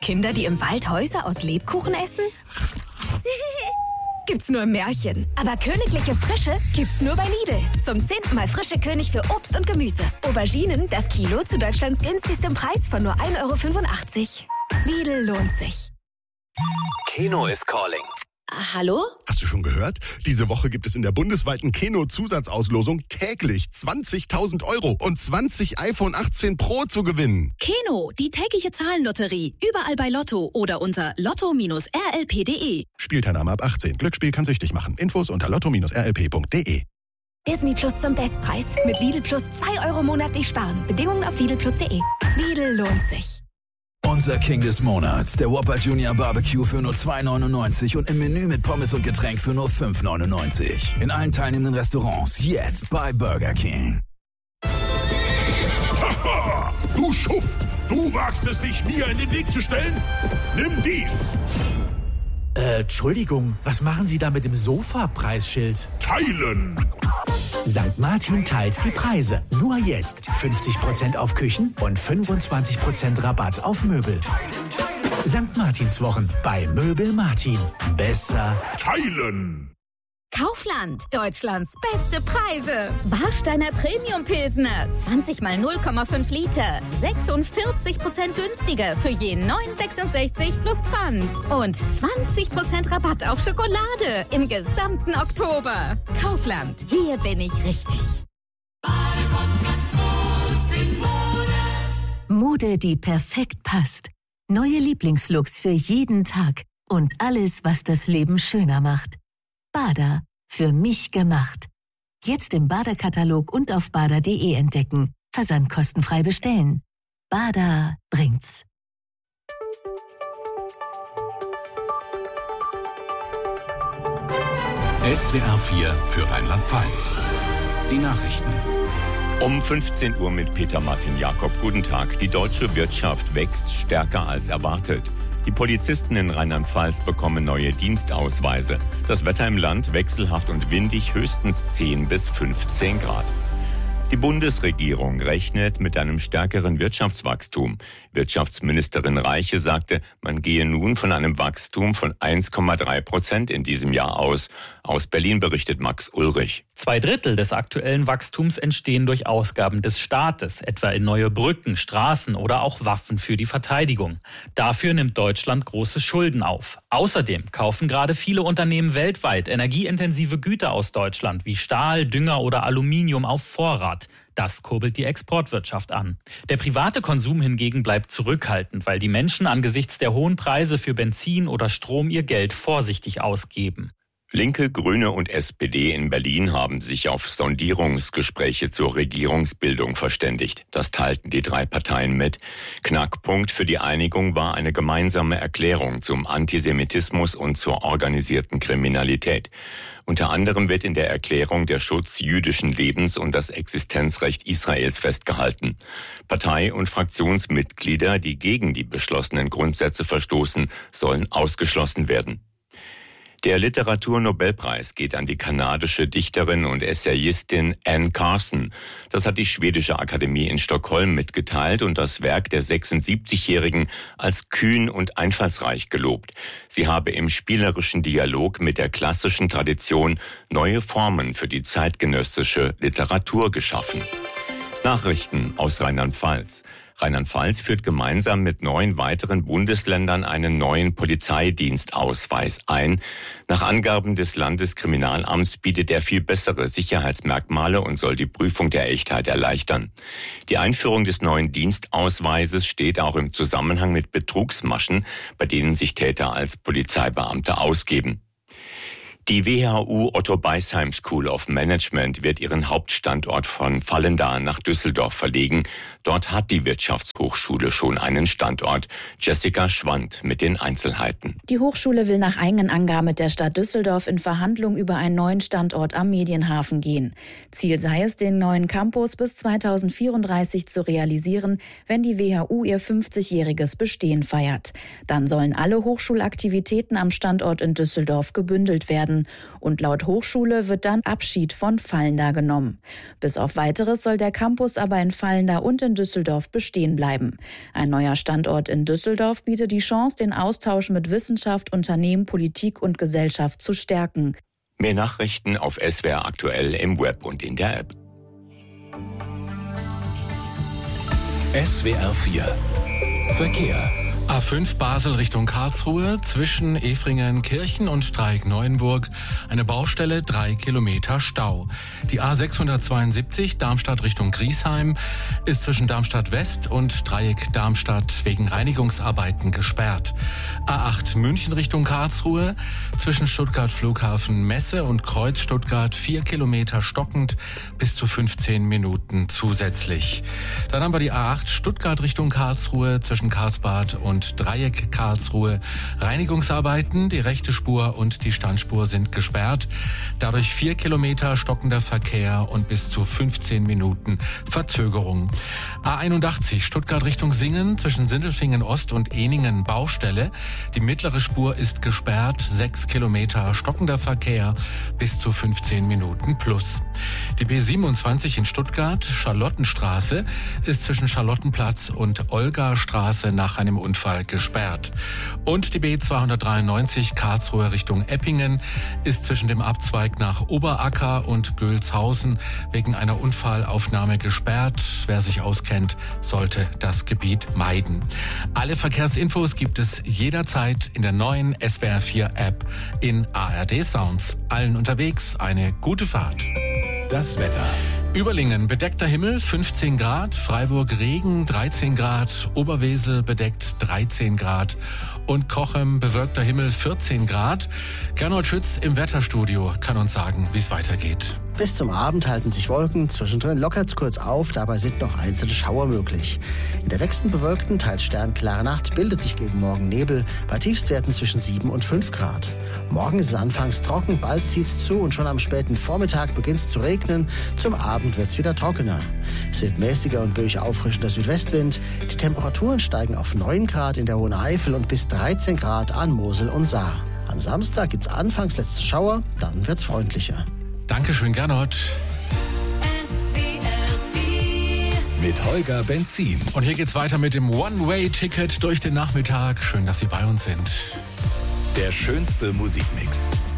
Kinder, die im Wald Häuser aus Lebkuchen essen? Gibt's nur im Märchen. Aber königliche Frische gibt's nur bei Lidl. Zum 10. Mal frische König für Obst und Gemüse. Auberginen, das Kilo zu Deutschlands günstigstem Preis von nur 1,85 €. Lidl lohnt sich. Keno is calling. Hallo? Hast du schon gehört? Diese Woche gibt es in der bundesweiten Keno-Zusatzauslosung täglich 20.000 € und 20 iPhone 18 Pro zu gewinnen. Keno, die tägliche Zahlenlotterie. Überall bei Lotto oder unter lotto-rlp.de. Spielteilnahme ab 18. Glücksspiel kann süchtig machen. Infos unter lotto-rlp.de. Disney Plus zum Bestpreis. Mit Lidl Plus 2 € monatlich sparen. Bedingungen auf lidlplus.de. Lidl lohnt sich. Unser King des Monats, der Whopper Junior Barbecue für nur 2,99 und im Menü mit Pommes und Getränk für nur 5,99. In allen teilnehmenden Restaurants jetzt bei Burger King. Haha, du Schuft! Du wagst es, dich mir in den Weg zu stellen? Nimm dies! Entschuldigung, was machen Sie da mit dem Sofa-Preisschild? Teilen! St. Martin teilt die Preise. Nur jetzt 50% auf Küchen und 25% Rabatt auf Möbel. St. Martins Wochen bei Möbel Martin. Besser teilen! Kaufland, Deutschlands beste Preise. Warsteiner Premium Pilsner, 20 mal 0,5 Liter, 46% günstiger für je 9,66 plus Pfand. Und 20% Rabatt auf Schokolade im gesamten Oktober. Kaufland, hier bin ich richtig. Mode, die perfekt passt. Neue Lieblingslooks für jeden Tag. Und alles, was das Leben schöner macht. Bada, für mich gemacht. Jetzt im Bada-Katalog und auf bada.de entdecken. Versand kostenfrei bestellen. Bada bringt's. SWR 4 für Rheinland-Pfalz. Die Nachrichten. Um 15 Uhr mit Peter Martin Jakob. Guten Tag. Die deutsche Wirtschaft wächst stärker als erwartet. Die Polizisten in Rheinland-Pfalz bekommen neue Dienstausweise. Das Wetter im Land wechselhaft und windig, höchstens 10 bis 15 Grad. Die Bundesregierung rechnet mit einem stärkeren Wirtschaftswachstum. Wirtschaftsministerin Reiche sagte, man gehe nun von einem Wachstum von 1,3% in diesem Jahr aus. Aus Berlin berichtet Max Ulrich. 2/3 des aktuellen Wachstums entstehen durch Ausgaben des Staates, etwa in neue Brücken, Straßen oder auch Waffen für die Verteidigung. Dafür nimmt Deutschland große Schulden auf. Außerdem kaufen gerade viele Unternehmen weltweit energieintensive Güter aus Deutschland wie Stahl, Dünger oder Aluminium auf Vorrat. Das kurbelt die Exportwirtschaft an. Der private Konsum hingegen bleibt zurückhaltend, weil die Menschen angesichts der hohen Preise für Benzin oder Strom ihr Geld vorsichtig ausgeben. Linke, Grüne und SPD in Berlin haben sich auf Sondierungsgespräche zur Regierungsbildung verständigt. Das teilten die drei Parteien mit. Knackpunkt für die Einigung war eine gemeinsame Erklärung zum Antisemitismus und zur organisierten Kriminalität. Unter anderem wird in der Erklärung der Schutz jüdischen Lebens und das Existenzrecht Israels festgehalten. Partei- und Fraktionsmitglieder, die gegen die beschlossenen Grundsätze verstoßen, sollen ausgeschlossen werden. Der Literaturnobelpreis geht an die kanadische Dichterin und Essayistin Anne Carson. Das hat die Schwedische Akademie in Stockholm mitgeteilt und das Werk der 76-Jährigen als kühn und einfallsreich gelobt. Sie habe im spielerischen Dialog mit der klassischen Tradition neue Formen für die zeitgenössische Literatur geschaffen. Nachrichten aus Rheinland-Pfalz. Rheinland-Pfalz führt gemeinsam mit 9 weiteren Bundesländern einen neuen Polizeidienstausweis ein. Nach Angaben des Landeskriminalamts bietet er viel bessere Sicherheitsmerkmale und soll die Prüfung der Echtheit erleichtern. Die Einführung des neuen Dienstausweises steht auch im Zusammenhang mit Betrugsmaschen, bei denen sich Täter als Polizeibeamte ausgeben. Die WHU Otto Beisheim School of Management wird ihren Hauptstandort von Vallendar nach Düsseldorf verlegen. Dort hat die Wirtschaftshochschule schon einen Standort. Jessica Schwand mit den Einzelheiten. Die Hochschule will nach eigenen Angaben mit der Stadt Düsseldorf in Verhandlungen über einen neuen Standort am Medienhafen gehen. Ziel sei es, den neuen Campus bis 2034 zu realisieren, wenn die WHU ihr 50-jähriges Bestehen feiert. Dann sollen alle Hochschulaktivitäten am Standort in Düsseldorf gebündelt werden, werden. Und laut Hochschule wird dann Abschied von Vallendar genommen. Bis auf Weiteres soll der Campus aber in Vallendar und in Düsseldorf bestehen bleiben. Ein neuer Standort in Düsseldorf bietet die Chance, den Austausch mit Wissenschaft, Unternehmen, Politik und Gesellschaft zu stärken. Mehr Nachrichten auf SWR aktuell im Web und in der App. SWR 4 Verkehr. A5 Basel Richtung Karlsruhe, zwischen Efringen-Kirchen und Dreieck-Neuenburg eine Baustelle, 3 Kilometer Stau. Die A672 Darmstadt Richtung Griesheim ist zwischen Darmstadt West und Dreieck Darmstadt wegen Reinigungsarbeiten gesperrt. A8 München Richtung Karlsruhe, zwischen Stuttgart Flughafen Messe und Kreuz Stuttgart 4 Kilometer stockend, bis zu 15 Minuten zusätzlich. Dann haben wir die A8 Stuttgart Richtung Karlsruhe, zwischen Karlsbad und Dreieck Karlsruhe Reinigungsarbeiten. Die rechte Spur und die Standspur sind gesperrt. Dadurch 4 Kilometer stockender Verkehr und bis zu 15 Minuten Verzögerung. A81 Stuttgart Richtung Singen, zwischen Sindelfingen Ost und Ehningen Baustelle. Die mittlere Spur ist gesperrt. 6 Kilometer stockender Verkehr bis zu 15 Minuten plus. Die B27 in Stuttgart, Charlottenstraße, ist zwischen Charlottenplatz und Olgastraße nach einem Unfall gesperrt. Und die B293 Karlsruhe Richtung Eppingen ist zwischen dem Abzweig nach Oberacker und Gölzhausen wegen einer Unfallaufnahme gesperrt. Wer sich auskennt, sollte das Gebiet meiden. Alle Verkehrsinfos gibt es jederzeit in der neuen SWR 4 App in ARD Sounds. Allen unterwegs eine gute Fahrt. Das Wetter. Überlingen bedeckter Himmel 15 Grad, Freiburg Regen 13 Grad, Oberwesel bedeckt 13 Grad und Cochem bewölkter Himmel 14 Grad. Gernot Schütz im Wetterstudio kann uns sagen, wie es weitergeht. Bis zum Abend halten sich Wolken, zwischendrin lockert es kurz auf, dabei sind noch einzelne Schauer möglich. In der wechselnd bewölkten, teils sternklaren Nacht bildet sich gegen Morgen Nebel, bei Tiefstwerten zwischen 7 und 5 Grad. Morgen ist es anfangs trocken, bald zieht es zu und schon am späten Vormittag beginnt es zu regnen. Zum Abend wird es wieder trockener. Es wird mäßiger und böig auffrischender Südwestwind. Die Temperaturen steigen auf 9 Grad in der Hohen Eifel und bis 13 Grad an Mosel und Saar. Am Samstag gibt es anfangs letzte Schauer, dann wird es freundlicher. Dankeschön, Gernot. Mit Holger Benzin. Und hier geht's weiter mit dem One-Way-Ticket durch den Nachmittag. Schön, dass Sie bei uns sind. Der schönste Musikmix.